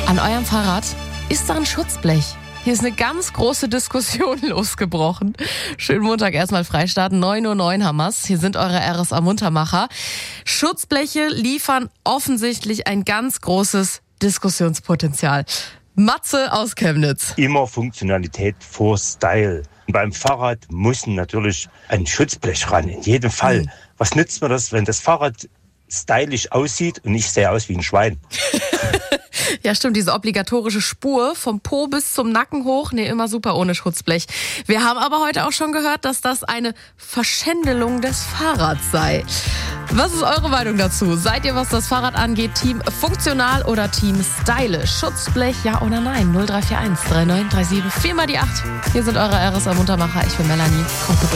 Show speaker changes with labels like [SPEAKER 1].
[SPEAKER 1] an eurem Fahrrad ist da ein Schutzblech. Hier ist eine ganz große Diskussion losgebrochen. Schönen Montag erstmal freistarten. 9:09 Uhr haben wir's. Hier sind eure RSA Muntermacher. Schutzbleche liefern offensichtlich ein ganz großes Diskussionspotenzial. Matze aus Chemnitz.
[SPEAKER 2] Immer Funktionalität vor Style. Und beim Fahrrad muss natürlich ein Schutzblech ran, in jedem Fall. Was nützt mir das, wenn das Fahrrad stylisch aussieht und ich sehe aus wie ein Schwein?
[SPEAKER 1] Ja, stimmt, diese obligatorische Spur vom Po bis zum Nacken hoch. Nee, immer super ohne Schutzblech. Wir haben aber heute auch schon gehört, dass das eine Verschändelung des Fahrrads sei. Was ist eure Meinung dazu? Seid ihr, was das Fahrrad angeht, Team funktional oder Team stylisch? Schutzblech, ja oder nein? 0341 3937 4 mal die 8. Hier sind eure RSA Muntermacher. Ich bin Melanie. Kommt gut durch.